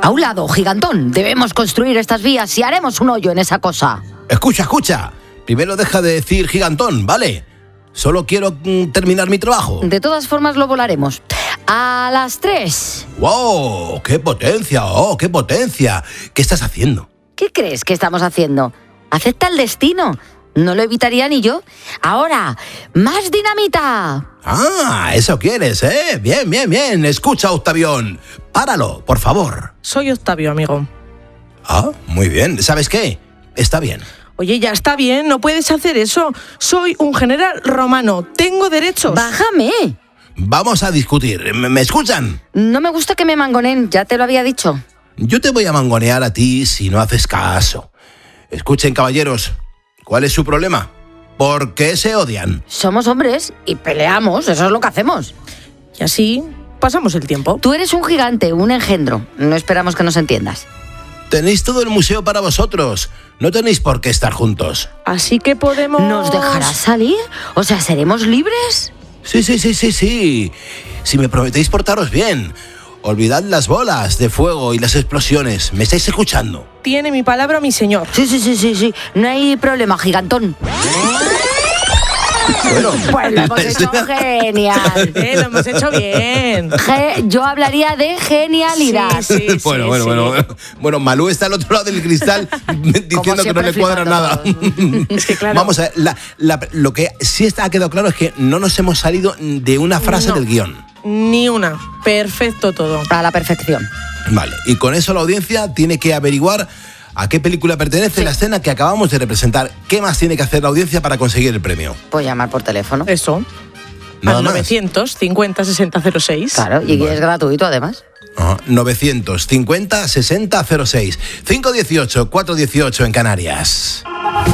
A un lado, gigantón. Debemos construir estas vías y haremos un hoyo en esa cosa. Escucha. Primero deja de decir gigantón, ¿vale? Solo quiero terminar mi trabajo. De todas formas lo volaremos. A las 3. ¡Wow! ¡Qué potencia! ¡Oh, qué potencia! ¿Qué estás haciendo? ¿Qué crees que estamos haciendo? Acepta el destino. No lo evitaría ni yo. Ahora, más dinamita. Ah, eso quieres, ¿eh? Bien. Escucha, Octavión. Páralo, por favor. Soy Octavio, amigo. Ah, muy bien. ¿Sabes qué? Está bien. Oye, ya está bien, no puedes hacer eso. Soy un general romano, tengo derechos. Bájame. Vamos a discutir. ¿Me escuchan? No me gusta que me mangonen, ya te lo había dicho. Yo te voy a mangonear a ti si no haces caso. Escuchen, caballeros, ¿cuál es su problema? ¿Por qué se odian? Somos hombres y peleamos, eso es lo que hacemos. Y así pasamos el tiempo. Tú eres un gigante, un engendro. No esperamos que nos entiendas. Tenéis todo el museo para vosotros. No tenéis por qué estar juntos. Así que podemos... ¿Nos dejarás salir? O sea, ¿seremos libres? Sí. Si me prometéis portaros bien. Olvidad las bolas de fuego y las explosiones. ¿Me estáis escuchando? Tiene mi palabra mi señor. Sí. No hay problema, gigantón. Bueno, Pues lo hemos hecho genial. Lo hemos hecho bien. Yo hablaría de genialidad. Sí. Bueno, Malú está al otro lado del cristal diciendo que no le cuadra nada. Es que claro. Vamos a ver, lo que sí ha quedado claro es que no nos hemos salido de una frase del guión. Ni una. Perfecto todo. A la perfección. Vale, y con eso la audiencia tiene que averiguar a qué película pertenece la escena que acabamos de representar. ¿Qué más tiene que hacer la audiencia para conseguir el premio? Pues llamar por teléfono. Eso. Nada Al más. 950 60 06. Claro, y Bueno. es gratuito además. Ajá, 950 60 06. 518 418 en Canarias.